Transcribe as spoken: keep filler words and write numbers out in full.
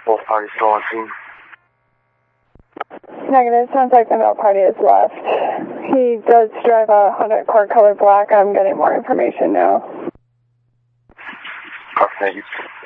Both parties still on scene. Negative. Sounds like the male party has left. He does drive a Honda Accord color black. I'm getting more information now. Copy, thank you.